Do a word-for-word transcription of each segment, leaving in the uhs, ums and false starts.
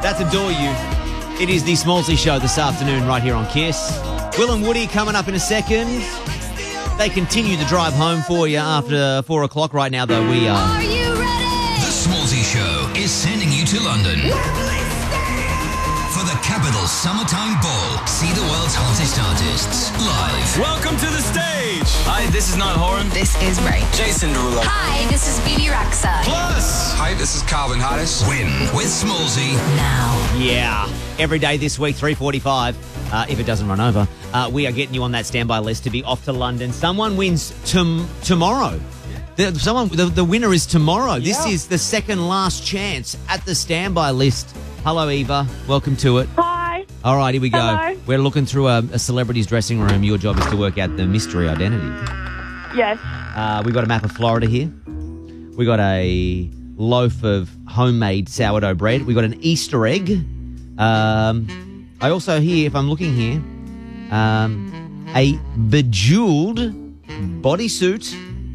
That's Adore You. It is the Smallsy Show this afternoon right here on Kiss. Will and Woody coming up in a second. They continue the drive home for you after four o'clock. Right now, though, we are... Are you ready? The Smallsy Show is sending you to London for the Capital Summertime Ball. See the world's hottest artists live. Welcome to the stage. Hi, this is Niall Horan. This is Ray. Jason Derulo. Hi, this is Bibi Rexha. Plus, Hi, this is Calvin Harris. Win with Smallsy. Now. Yeah. Every day this week, three forty-five, uh, if it doesn't run over, uh, we are getting you on that standby list to be off to London. Someone wins tom- tomorrow. The, someone, the, the winner is tomorrow. Yeah. This is the second last chance at the standby list. Hello, Eva. Welcome to it. Hi. All right, here we go. Hello. We're looking through a, a celebrity's dressing room. Your job is to work out the mystery identity. Yes. Uh, we got a map of Florida here. We got a loaf of homemade sourdough bread. We got an Easter egg. Um, I also hear, if I'm looking here, um, a bejeweled bodysuit.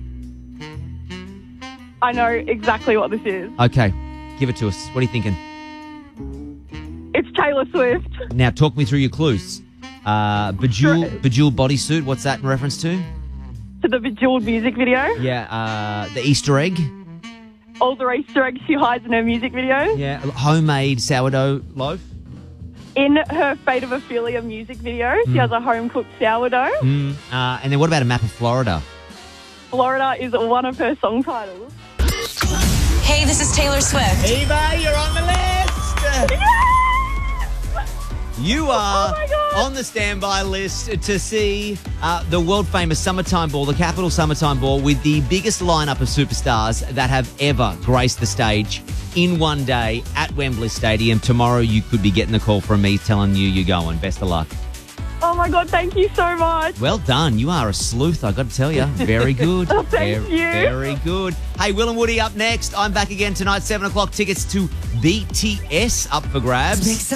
I know exactly what this is. Okay, give it to us. What are you thinking? It's Taylor Swift. Now, talk me through your clues. Uh, bejeweled, Sure. bejeweled bodysuit. What's that in reference to? To the Bejeweled music video. Yeah, uh, the Easter egg. All the Easter eggs she hides in her music videos. Yeah, homemade sourdough loaf. In her Fate of Ophelia music video, she has a home-cooked sourdough. Mm, uh, and then what about a map of Florida? Florida is one of her song titles. Hey, this is Taylor Swift. Eva, you're on the list. You are Oh my God. on the standby list to see uh, the world-famous Summertime Ball, the Capital Summertime Ball, with the biggest lineup of superstars that have ever graced the stage in one day at Wembley Stadium. Tomorrow you could be getting a call from me telling you you're going. Best of luck. Oh, my God, thank you so much. Well done. You are a sleuth, I got to tell you. Very good. Oh, thank very, you. Very good. Hey, Will and Woody up next. I'm back again tonight, seven o'clock. Tickets to B T S up for grabs.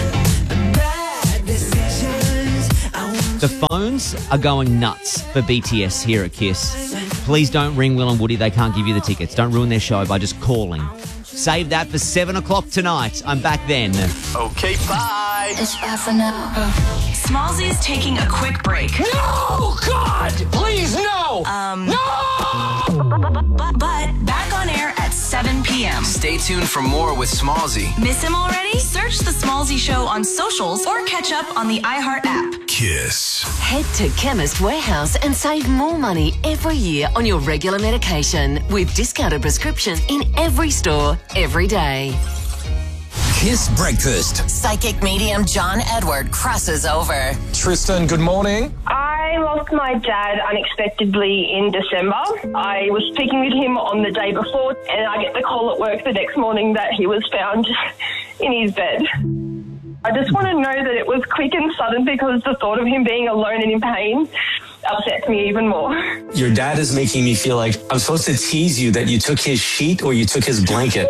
The phones are going nuts for B T S here at Kiss. Please don't ring Will and Woody. They can't give you the tickets. Don't ruin their show by just calling. Save that for seven o'clock tonight. I'm back then. okay, bye. It's bad for now. Smallsy is taking a quick break. No, God, please, no. Um, no! But, but back on air at seven p.m. Stay tuned for more with Smallsy. Miss him already? Search The Smallsy Show on socials or catch up on the iHeart app. Kiss. Head to Chemist Warehouse and save more money every year on your regular medication with discounted prescriptions in every store, every day. Kiss Breakfast. Psychic medium John Edward crosses over. Tristan, good morning. I lost my dad unexpectedly in December. I was speaking with him on the day before, and I get the call at work the next morning that he was found in his bed. I just want to know that it was quick and sudden, because the thought of him being alone and in pain upsets me even more. Your dad is making me feel like I'm supposed to tease you that you took his sheet or you took his blanket.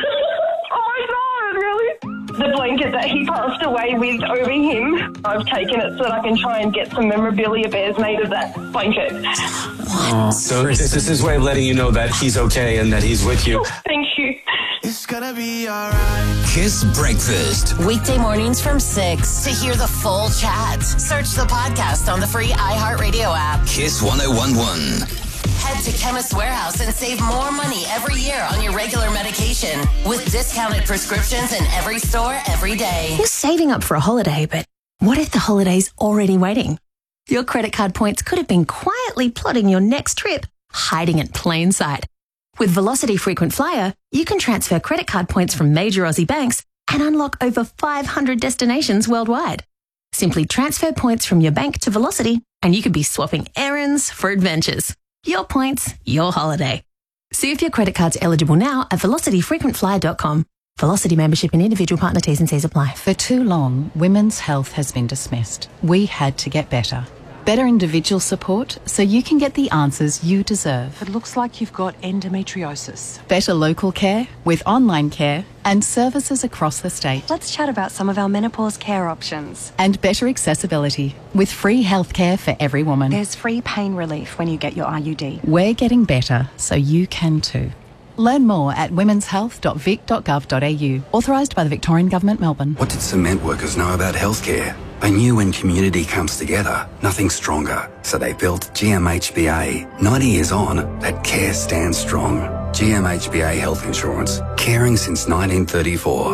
The blanket that he passed away with over him, I've taken it so that I can try and get some memorabilia bears made of that blanket. Oh, so this is his way of letting you know that he's okay and that he's with you. Thank you. It's gonna be alright. Kiss Breakfast. Weekday mornings from six. To hear the full chat, search the podcast on the free iHeartRadio app. Kiss one oh one one. Head to Chemist Warehouse and save more money every year on your regular medication with discounted prescriptions in every store, every day. You're saving up for a holiday, but what if the holiday's already waiting? Your credit card points could have been quietly plotting your next trip, hiding in plain sight. With Velocity Frequent Flyer, you can transfer credit card points from major Aussie banks and unlock over five hundred destinations worldwide. Simply transfer points from your bank to Velocity and you could be swapping errands for adventures. Your points, your holiday. See if your credit card's eligible now at velocity frequent flyer dot com. Velocity membership and individual partner T's and C's apply. For too long, women's health has been dismissed. We had to get better. Better individual support so you can get the answers you deserve. It looks like you've got endometriosis. Better local care with online care and services across the state. Let's chat about some of our menopause care options. And better accessibility with free healthcare for every woman. There's free pain relief when you get your I U D. We're getting better so you can too. Learn more at womens health dot vic dot gov dot a u. Authorised by the Victorian Government, Melbourne. What did cement workers know about healthcare? They knew when community comes together, nothing's stronger. So they built G M H B A. ninety years on, that care stands strong. G M H B A Health Insurance. Caring since nineteen thirty-four.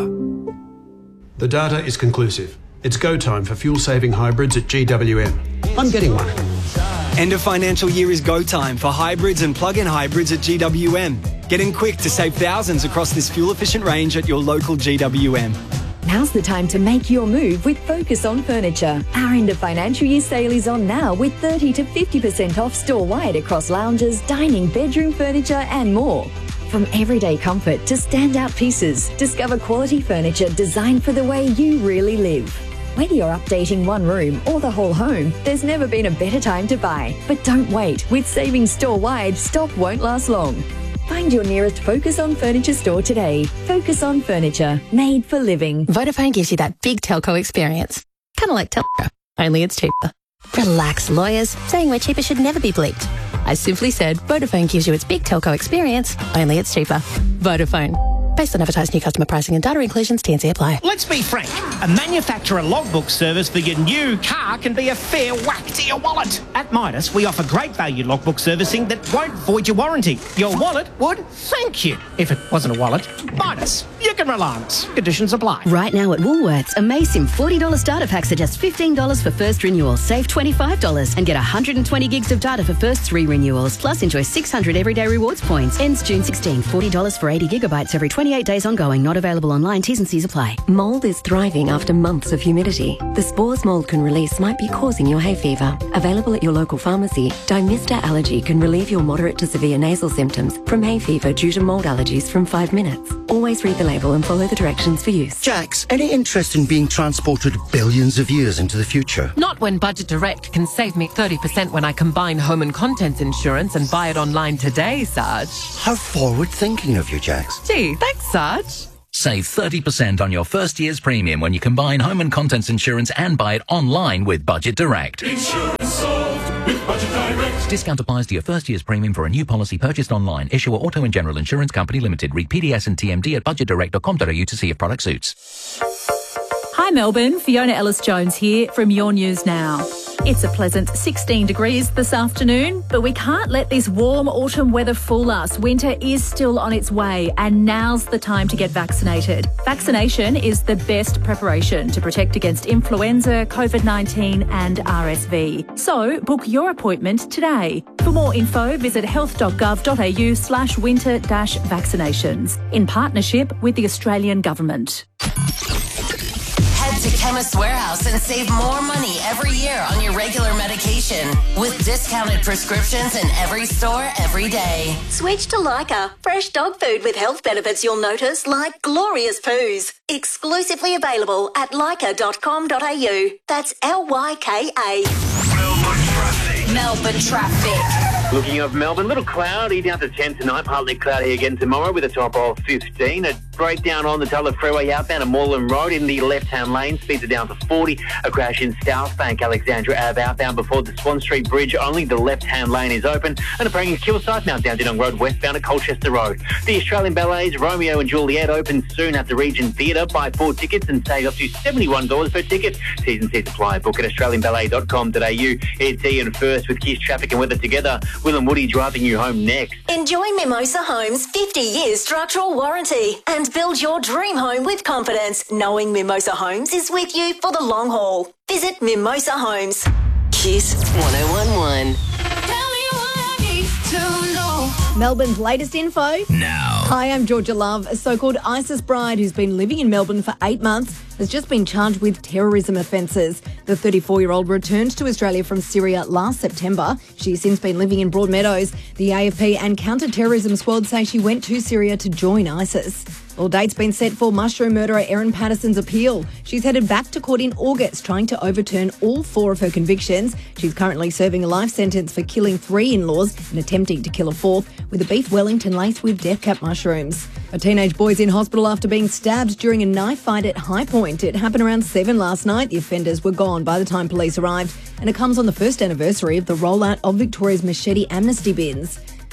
The data is conclusive. It's go time for fuel-saving hybrids at G W M. I'm getting one. End of financial year is go time for hybrids and plug-in hybrids at G W M. Get in quick to save thousands across this fuel-efficient range at your local G W M. Now's the time to make your move with Focus on Furniture. Our end of financial year sale is on now with thirty to fifty percent off store-wide across lounges, dining, bedroom furniture and more. From everyday comfort to standout pieces, discover quality furniture designed for the way you really live. Whether you're updating one room or the whole home, there's never been a better time to buy. But don't wait. With savings store-wide, stock won't last long. Find your nearest Focus on Furniture store today. Focus on Furniture, made for living. Vodafone gives you that big telco experience. Kind of like telco, only it's cheaper. Relax, lawyers. Saying we're cheaper should never be bleeped. I simply said Vodafone gives you its big telco experience, only it's cheaper. Vodafone. Based on advertised new customer pricing and data inclusions, T and C apply. Let's be frank. A manufacturer logbook service for your new car can be a fair whack to your wallet. At Midas, we offer great value logbook servicing that won't void your warranty. Your wallet would thank you. If it wasn't a wallet, Midas. You can rely on us. Conditions apply. Right now at Woolworths, Amazing forty dollars starter packs are just fifteen dollars for first renewal. Save twenty-five dollars and get one hundred twenty gigs of data for first three renewals. Plus enjoy six hundred everyday rewards points. Ends June sixteenth. forty dollars for eighty gigabytes every twenty-eight days ongoing. Not available online. T's and C's apply. Mould is thriving after months of humidity. The spores mould can release might be causing your hay fever. Available at your local pharmacy, Dymista Allergy can relieve your moderate to severe nasal symptoms from hay fever due to mould allergies from five minutes. Always read the label and follow the directions for use. Jax, any interest in being transported billions of years into the future? Not when Budget Direct can save me thirty percent when I combine home and contents insurance and buy it online today, Sarge. How forward-thinking of you, Jax. Gee, thanks, Sarge. Save thirty percent on your first year's premium when you combine home and contents insurance and buy it online with Budget Direct. Insurance solved with Budget Direct. Discount applies to your first year's premium for a new policy purchased online. Issuer Auto and General Insurance Company Limited. Read P D S and T M D at budget direct dot com dot a u to see if product suits. Hi Melbourne, Fiona Ellis-Jones here from Your News Now. It's a pleasant sixteen degrees this afternoon, but we can't let this warm autumn weather fool us. Winter is still on its way and now's the time to get vaccinated. Vaccination is the best preparation to protect against influenza, COVID nineteen and R S V. So book your appointment today. For more info, visit health dot gov dot a u slash winter dash vaccinations in partnership with the Australian Government. Head to Chemist Warehouse and save more money every year on your regular medication with discounted prescriptions in every store every day. Switch to Lyka, fresh dog food with health benefits you'll notice, like glorious poos. Exclusively available at lyka dot com dot a u. That's L Y K A. Melbourne traffic. Looking of Melbourne, little cloudy down to ten tonight, partly cloudy again tomorrow with a top of fifteen. A breakdown on the Tulla Freeway outbound at Moreland Road in the left-hand lane, speeds are down to forty. A crash in South Bank, Alexandra Ave outbound before the Swan Street Bridge, only the left-hand lane is open. And a breaking at Kilsyth, Mount Dandenong Road westbound at Colchester Road. The Australian Ballets, Romeo and Juliet, open soon at the Regent Theatre. Buy four tickets and save up to seventy-one dollars per ticket. T's and C's apply. Book at australian ballet dot com dot a u. It's Ian first with Kiss Traffic and Weather together. Will and Woody driving you home next. Enjoy Mimosa Homes' fifty years structural warranty and build your dream home with confidence, knowing Mimosa Homes is with you for the long haul. Visit Mimosa Homes. Kiss one oh one one. Melbourne's latest info. Now. Hi, I'm Georgia Love. A so-called ISIS bride who's been living in Melbourne for eight months has just been charged with terrorism offences. The thirty-four-year-old returned to Australia from Syria last September. She's since been living in Broadmeadows. The A F P and counter-terrorism squad say she went to Syria to join ISIS. Well, date's been set for mushroom murderer Erin Patterson's appeal. She's headed back to court in August, trying to overturn all four of her convictions. She's currently serving a life sentence for killing three in-laws and attempting to kill a fourth with a beef Wellington laced with death cap mushrooms. A teenage boy's in hospital after being stabbed during a knife fight at High Point. It happened around seven last night. The offenders were gone by the time police arrived, and it comes on the first anniversary of the rollout of Victoria's machete amnesty bins.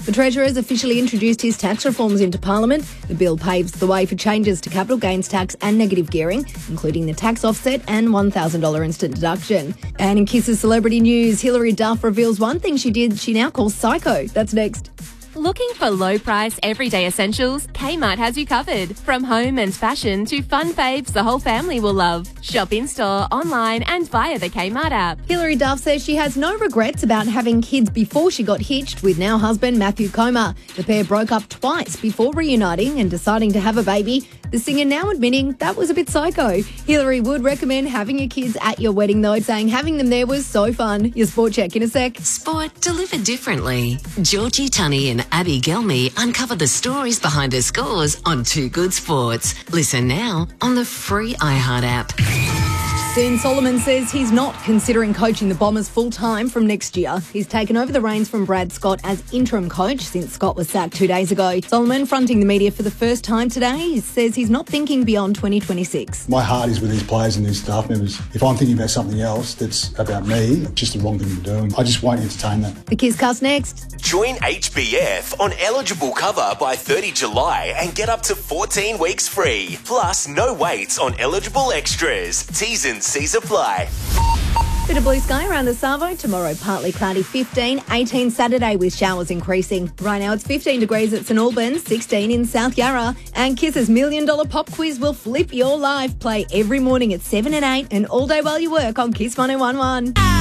The Treasurer has officially introduced his tax reforms into Parliament. The bill paves the way for changes to capital gains tax and negative gearing, including the tax offset and one thousand dollars instant deduction. And in Kiss's celebrity news, Hilary Duff reveals one thing she did she now calls psycho. That's next. Looking for low-price, everyday essentials? Kmart has you covered. From home and fashion to fun faves the whole family will love. Shop in-store, online and via the Kmart app. Hilary Duff says she has no regrets about having kids before she got hitched with now husband Matthew Comer. The pair broke up twice before reuniting and deciding to have a baby. The singer now admitting that was a bit psycho. Hilary would recommend having your kids at your wedding though, saying having them there was so fun. Your sport check in a sec. Sport delivered differently. Georgie Tunney and Abby Gelmy uncover the stories behind the scores on Too Good Sports. Listen now on the free iHeart app. Dean Solomon says he's not considering coaching the Bombers full-time from next year. He's taken over the reins from Brad Scott as interim coach since Scott was sacked two days ago. Solomon, fronting the media for the first time today, says he's not thinking beyond twenty twenty-six. My heart is with these players and these staff members. If I'm thinking about something else that's about me, it's just the wrong thing to do. And I just won't entertain that. The Kiss Cast next. Join H B F on eligible cover by thirty July and get up to fourteen weeks free. Plus, no waits on eligible extras. T's and C's apply. Bit of blue sky around the Savo. Tomorrow, partly cloudy, fifteen. eighteen Saturday with showers increasing. Right now, it's fifteen degrees at St Albans, sixteen in South Yarra. And Kiss's Million Dollar Pop Quiz will flip your life. Play every morning at seven and eight and all day while you work on Kiss one oh one one.